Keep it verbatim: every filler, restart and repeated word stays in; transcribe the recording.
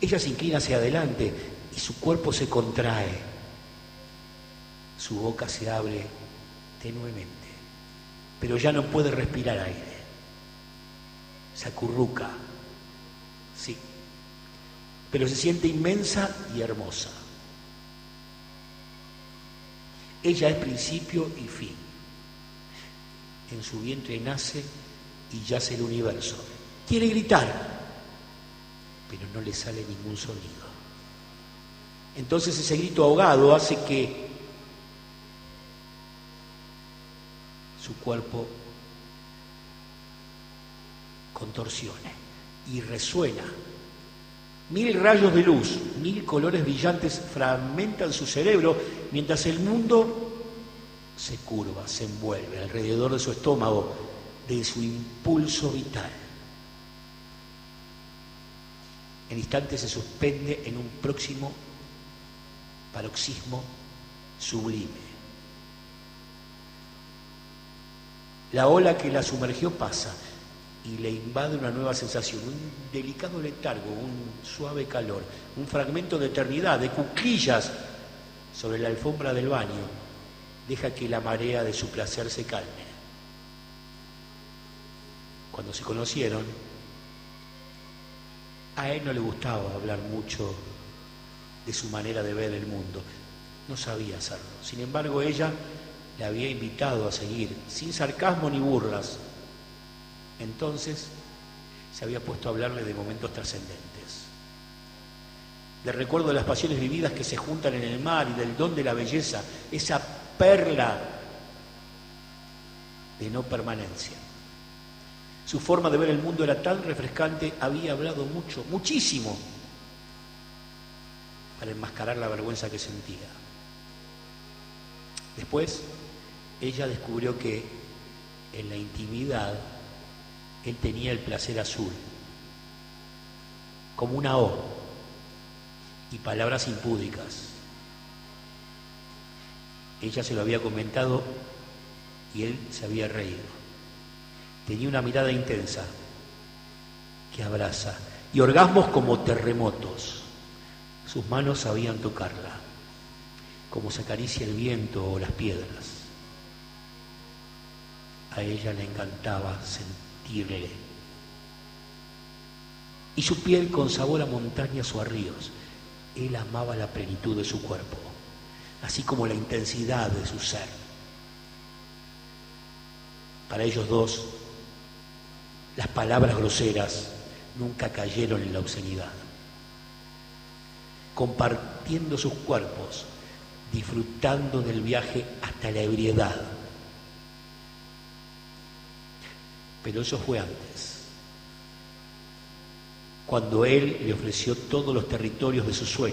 Ella se inclina hacia adelante y su cuerpo se contrae. Su boca se abre tenuemente, pero ya no puede respirar aire. Se acurruca, sí, pero se siente inmensa y hermosa. Ella es principio y fin. En su vientre nace y yace el universo. Quiere gritar, pero no le sale ningún sonido. Entonces ese grito ahogado hace que su cuerpo contorsione y resuena. Mil rayos de luz, mil colores brillantes fragmentan su cerebro mientras el mundo se curva, se envuelve alrededor de su estómago, de su impulso vital. El instante se suspende en un próximo paroxismo sublime. La ola que la sumergió pasa y le invade una nueva sensación, un delicado letargo, un suave calor, un fragmento de eternidad, de cuclillas sobre la alfombra del baño, deja que la marea de su placer se calme. Cuando se conocieron, a él no le gustaba hablar mucho de su manera de ver el mundo, no sabía hacerlo. Sin embargo, ella le había invitado a seguir, sin sarcasmo ni burlas. Entonces se había puesto a hablarle de momentos trascendentes, del recuerdo de las pasiones vividas que se juntan en el mar y del don de la belleza, esa perla de no permanencia. Su forma de ver el mundo era tan refrescante, había hablado mucho, muchísimo, para enmascarar la vergüenza que sentía. Después, ella descubrió que en la intimidad él tenía el placer azul, como una O, y palabras impúdicas. Ella se lo había comentado y él se había reído. Tenía una mirada intensa que abraza y orgasmos como terremotos. Sus manos sabían tocarla, como se acaricia el viento o las piedras. A ella le encantaba sentirle. Y su piel con sabor a montañas o a ríos. Él amaba la plenitud de su cuerpo, así como la intensidad de su ser. Para ellos dos, las palabras groseras nunca cayeron en la obscenidad. Compartiendo sus cuerpos, disfrutando del viaje hasta la ebriedad. Pero eso fue antes, cuando él le ofreció todos los territorios de su sueño.